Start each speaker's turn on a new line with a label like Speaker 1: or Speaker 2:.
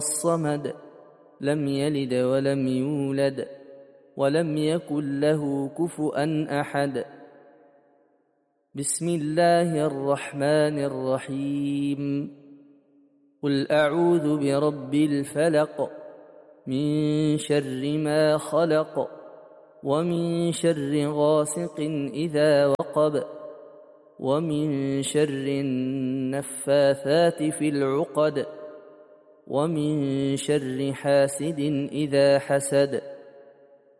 Speaker 1: الصمد لم يلد ولم يولد ولم يكن له كفؤا أحد. بسم الله الرحمن الرحيم. قل أعوذ برب الفلق من شر ما خلق ومن شر غاسق إذا وقب ومن شر النفاثات في العقد ومن شر حاسد إذا حسد.